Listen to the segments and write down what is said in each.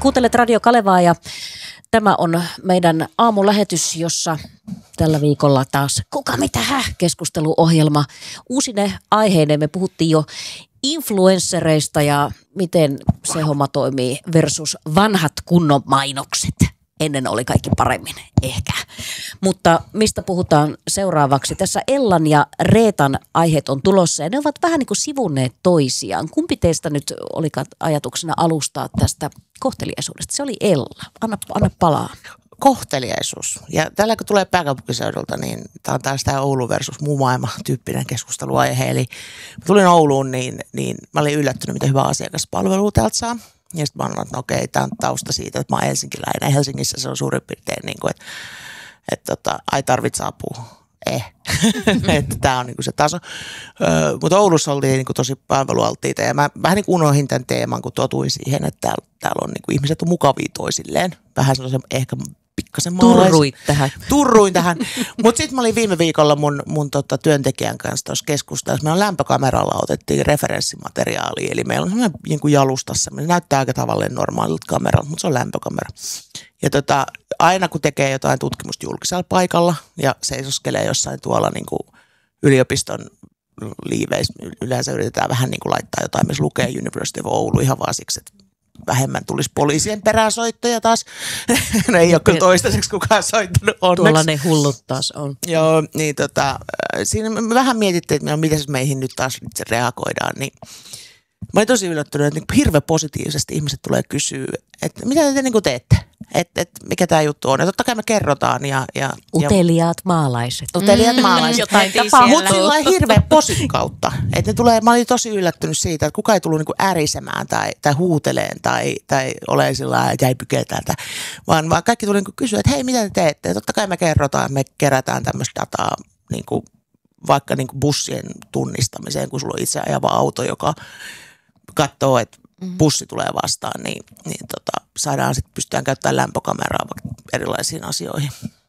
Kuuntelet Radio Kalevaa ja tämä on meidän aamulähetys, jossa tällä viikolla taas Kuka mitä keskusteluohjelma. Uusine aiheinen me puhuttiin jo influenssereista ja miten se homma toimii versus vanhat kunnon mainokset. Ennen oli kaikki paremmin, ehkä. Mutta mistä puhutaan seuraavaksi? Tässä Ellan ja Reetan aiheet on tulossa ja ne ovat vähän niin kuin sivunneet toisiaan. Kumpi teistä nyt olikaan ajatuksena alustaa tästä kohteliaisuudesta? Se oli Ella. Anna palaa. Kohteliaisuus. Ja tällä kun tulee pääkaupunkiseudulta, niin tämä on taas tämä Oulu versus muu maailma -tyyppinen keskusteluaihe. Eli tulin Ouluun, niin mä olin yllättynyt, miten hyvä asiakaspalvelu täältä saa. Ja sitten mä annan, että okei, tämä on tausta siitä, että mä oon helsinkiläinen. Helsingissä se on suurin piirtein niin kuin, että ai tarvitse apua. Että tämä on niin kuin se taso. Mutta Oulussa oltiin niin kuin tosi palvelualttiita ja mä vähän niin kuin unohdin tämän teeman, kun totuin siihen, että täällä on niin kuin ihmiset on mukavia toisilleen. Vähän sellaisen ehkä pikkasen Turruin tähän. Mutta sitten mä olin viime viikolla mun työntekijän kanssa tuossa keskustassa. Meillä on lämpökameralla otettiin referenssimateriaalia. Eli meillä on sellainen niin kuin jalustassa. Se näyttää aika tavallinen normaalilta kameralta, mutta se on lämpökamera. Ja aina kun tekee jotain tutkimusta julkisella paikalla ja seisoskelee jossain tuolla niin kuin yliopiston liiveissä, yleensä yritetään vähän niin kuin laittaa jotain, missä lukee University of Oulu ihan vaan siksi, että vähemmän tulisi poliisien peräsoittoja taas. No ei ole kyllä toistaiseksi kukaan soittanut onneksi. Tuolla ne hullut taas on. Joo, niin siinä me vähän mietittiin, että miten meihin nyt taas itse reagoidaan. Niin mä olin tosi yllättynyt, että niin hirveän positiivisesti ihmiset tulee kysyä, että mitä te niin kuin teette? Että mikä tämä juttu on. Ja totta kai me kerrotaan. Uteliaat maalaiset. Uteliaat maalaiset. Jotain siellä. Mutta sillä on hirveän posin kautta. Että mä olin tosi yllättynyt siitä, että kukaan ei tullut niinku ärisemään tai huuteleen tai ole sillä lailla, että jäi pykeä täältä. Vaan kaikki tuli niinku kysyä, että hei, mitä te teette? Ja totta kai me kerrotaan, me kerätään tämmöistä dataa niinku, vaikka niinku bussien tunnistamiseen, kun sulla on itse ajava auto, joka katsoo, että bussi tulee vastaan, niin saadaan sitten pystytään käyttämään lämpökameraa erilaisiin asioihin.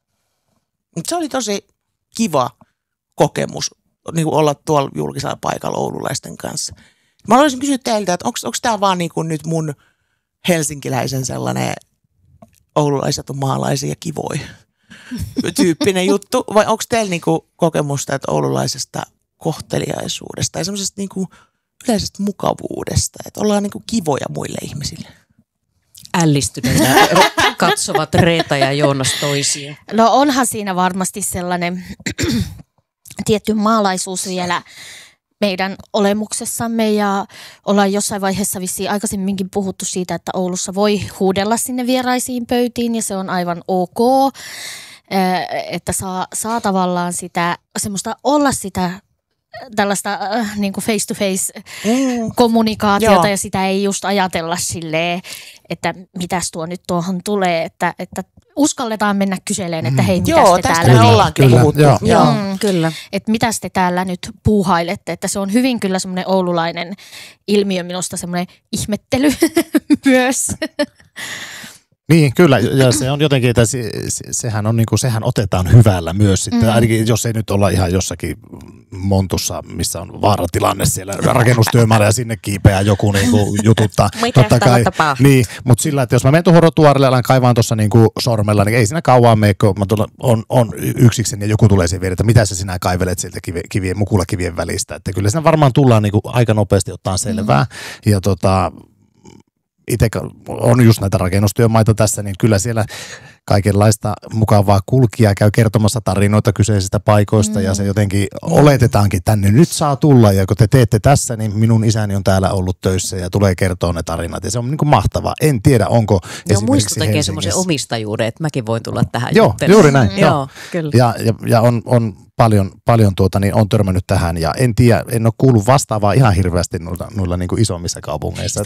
Mutta se oli tosi kiva kokemus niin olla tuolla julkisella paikalla oululaisten kanssa. Mä haluaisin kysyä teiltä, että onko tämä vaan niin kuin nyt mun helsinkiläisen sellainen oululaiset on maalaisia ja kivoja tyyppinen juttu, vai onko teillä niin kuin kokemusta, että oululaisesta kohteliaisuudesta tai semmoisesta niin kuin yleisestä mukavuudesta, että ollaan niin kuin kivoja muille ihmisille? Ällistyneitä katsovat Reeta ja Joonas toisia. No onhan siinä varmasti sellainen tietty maalaisuus vielä meidän olemuksessamme ja ollaan jossain vaiheessa vissiin aikaisemminkin puhuttu siitä, että Oulussa voi huudella sinne vieraisiin pöytiin ja se on aivan ok, että saa tavallaan sitä semmoista olla sitä tällaista niin kuin face-to-face kommunikaatiota ja sitä ei just ajatella silleen, että mitäs tuo nyt tuohon tulee, että uskalletaan mennä kyseleen, että hei, mitäs te täällä me ollaankin puhuttu. Kyllä. Että mitäs te täällä nyt puuhailette, että se on hyvin kyllä semmoinen oululainen ilmiö, minusta semmoinen ihmettely myös. Niin, kyllä, ja se on jotenkin, että sehän on niinku, sehän otetaan hyvällä myös sitten, ainakin jos ei nyt olla ihan jossakin montussa, missä on vaaratilanne siellä rakennustyömaalla ja sinne kiipeää joku niinku jututtaa. Totta kai, niin, mutta sillä, että jos mä menen tuohon rotuaarille, alan kaivaan tuossa niinku sormella, niin ei siinä kauan mene, kun on yksikseni ja joku tulee siihen viereen, että mitä sä sinä kaivelet sieltä mukulakivien välistä, että kyllä siinä varmaan tullaan niinku aika nopeasti ottaa selvää, ja itse on just näitä rakennustyömaita tässä, niin kyllä siellä kaikenlaista mukavaa kulkijaa käy kertomassa tarinoita kyseisistä paikoista ja se jotenkin oletetaankin tänne nyt saa tulla ja kun te teette tässä, niin minun isäni on täällä ollut töissä ja tulee kertoa ne tarinat ja se on niin kuin mahtavaa. En tiedä, onko esimerkiksi muista tekee semmoisen omistajuuden, että mäkin voin tulla tähän. Joo, juuri näin. Joo, kyllä. Ja on paljon niin on törmännyt tähän ja en tiedä, en ole kuullut vastaavaa ihan hirveästi noilla niin kuin isommissa kaupungeissa.